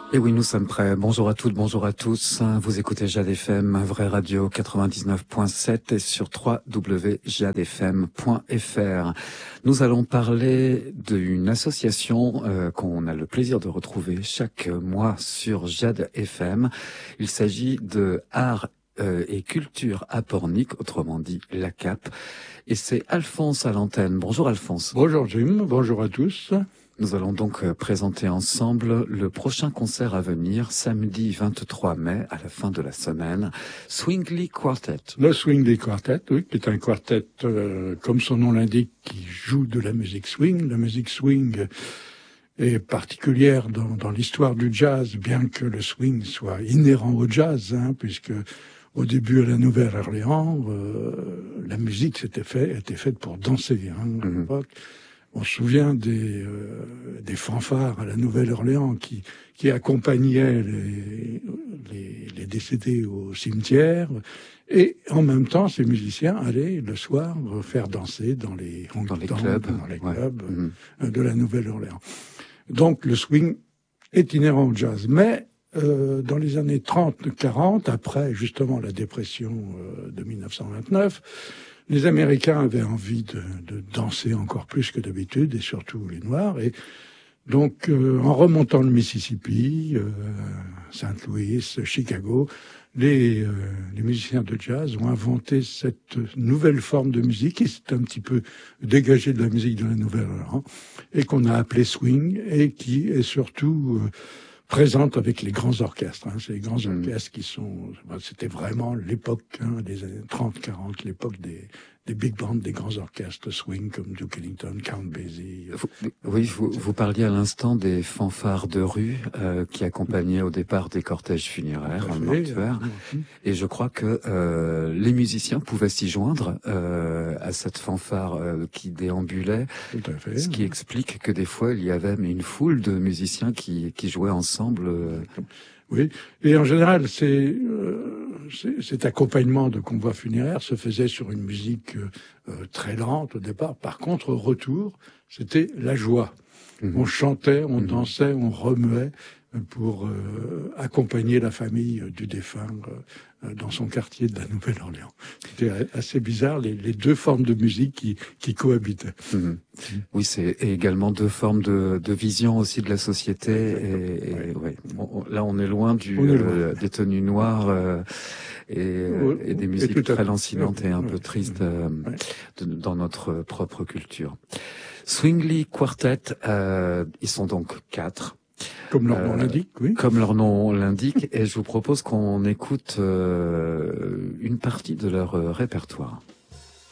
Et oui, nous sommes prêts. Bonjour à toutes, bonjour à tous. Vous écoutez Jade FM, vraie radio 99.7 et sur www.jadefm.fr. Nous allons parler d'une association qu'on a le plaisir de retrouver chaque mois sur Jade FM. Il s'agit de Art et Culture à Pornic, autrement dit l'ACAP. Et c'est Alphonse à l'antenne. Bonjour Alphonse. Bonjour Jim, bonjour à tous. Nous allons donc présenter ensemble le prochain concert à venir, samedi 23 mai, à la fin de la semaine, Swingley Quartet. Le Swingley Quartet, oui, qui est un quartet, comme son nom l'indique, qui joue de la musique swing. La musique swing est particulière dans l'histoire du jazz, bien que le swing soit inhérent au jazz, puisque au début à la Nouvelle-Orléans, la musique était faite pour danser, à l'époque. On se souvient des fanfares à la Nouvelle-Orléans qui accompagnaient les décédés au cimetière, et en même temps, ces musiciens allaient le soir faire danser dans les clubs, de la Nouvelle-Orléans. Donc le swing est inhérent au jazz, mais dans les années 30-40, après justement la dépression de 1929, les Américains avaient envie de danser encore plus que d'habitude, et surtout les Noirs. Et donc, en remontant le Mississippi, Saint-Louis, Chicago, les musiciens de jazz ont inventé cette nouvelle forme de musique qui s'est un petit peu dégagée de la musique de la Nouvelle-Orléans et qu'on a appelée swing, et qui est surtout présente avec les grands orchestres. C'est les grands orchestres qui sont... C'était vraiment l'époque des années 30-40, l'époque des big bands, des grands orchestres swing comme Duke Ellington, Count Basie. Vous parliez à l'instant des fanfares de rue qui accompagnaient au départ des cortèges funéraires en mortuaire. Et je crois que les musiciens pouvaient s'y joindre à cette fanfare qui déambulait. Tout à fait. Ce qui explique que des fois, il y avait une foule de musiciens qui jouaient ensemble. Oui, et en général, cet accompagnement de convois funéraires se faisait sur une musique très lente au départ. Par contre, au retour, c'était la joie. On chantait, on dansait, on remuait pour accompagner la famille du défunt dans son quartier de la Nouvelle-Orléans. C'était assez bizarre, les deux formes de musique qui cohabitaient. Oui, c'est également deux formes de vision aussi de la société. Et ouais. Là, on est loin des tenues noires et des musiques très lancinantes et un peu tristes dans notre propre culture. Swingley Quartet, ils sont donc 4. Comme leur nom l'indique, oui. Comme leur nom l'indique, et je vous propose qu'on écoute une partie de leur répertoire.